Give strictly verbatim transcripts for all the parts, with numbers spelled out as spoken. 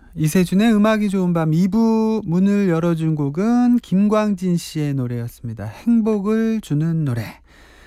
이세준의 음악이 좋은 밤 이 부 문을 열어준 곡은 김광진 씨의 노래였습니다. 행복을 주는 노래.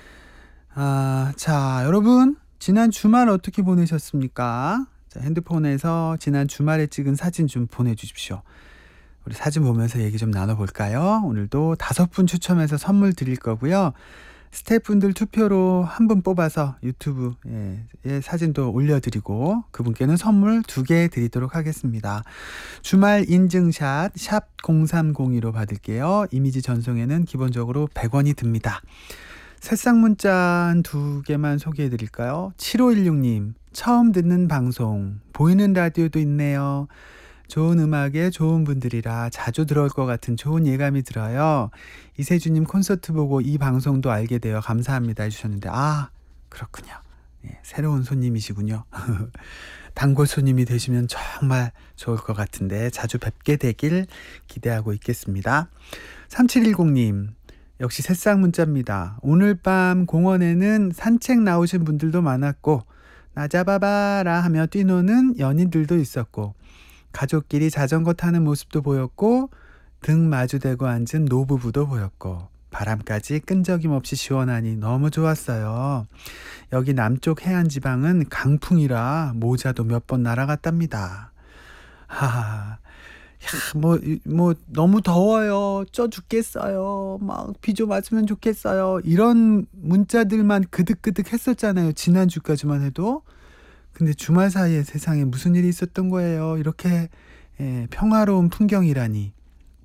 아, 자, 여러분 지난 주말 어떻게 보내셨습니까? 자, 핸드폰에서 지난 주말에 찍은 사진 좀 보내주십시오. 우리 사진 보면서 얘기 좀 나눠볼까요? 오늘도 다섯 분 추첨해서 선물 드릴 거고요. 스태프분들 투표로 한 분 뽑아서 유튜브에 사진도 올려드리고 그분께는 선물 두 개 드리도록 하겠습니다. 주말 인증샷 샵 공삼공이로 받을게요. 이미지 전송에는 기본적으로 백 원이 듭니다. 새싹 문자 한 두 개만 소개해드릴까요? 칠오일육 님, 처음 듣는 방송, 보이는 라디오도 있네요. 좋은 음악에 좋은 분들이라 자주 들어올 것 같은 좋은 예감이 들어요. 이세주님 콘서트 보고 이 방송도 알게 되어 감사합니다 해주셨는데, 아, 그렇군요. 예, 새로운 손님이시군요. 단골 손님이 되시면 정말 좋을 것 같은데 자주 뵙게 되길 기대하고 있겠습니다. 삼칠일공 님, 역시 새싹 문자입니다. 오늘 밤 공원에는 산책 나오신 분들도 많았고 나 잡아봐라 하며 뛰노는 연인들도 있었고 가족끼리 자전거 타는 모습도 보였고 등 마주대고 앉은 노부부도 보였고 바람까지 끈적임 없이 시원하니 너무 좋았어요. 여기 남쪽 해안지방은 강풍이라 모자도 몇 번 날아갔답니다. 하하, 야, 뭐, 뭐 너무 더워요. 쪄 죽겠어요. 막 비 좀 왔으면 좋겠어요. 이런 문자들만 그득그득 했었잖아요. 지난주까지만 해도. 근데 주말 사이에 세상에 무슨 일이 있었던 거예요. 이렇게 예, 평화로운 풍경이라니.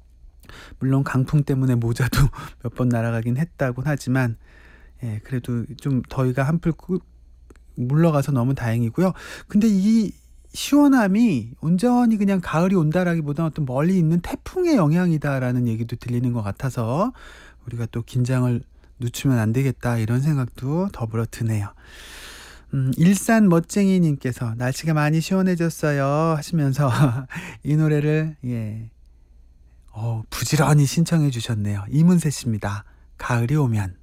물론 강풍 때문에 모자도 몇 번 날아가긴 했다곤 하지만 예, 그래도 좀 더위가 한풀 물러가서 너무 다행이고요. 근데 이 시원함이 온전히 그냥 가을이 온다라기보다 어떤 멀리 있는 태풍의 영향이다라는 얘기도 들리는 것 같아서 우리가 또 긴장을 늦추면 안 되겠다 이런 생각도 더불어 드네요. 음, 일산 멋쟁이님께서 날씨가 많이 시원해졌어요 하시면서 이 노래를 예, 어, 부지런히 신청해 주셨네요. 이문세 씨입니다. 가을이 오면.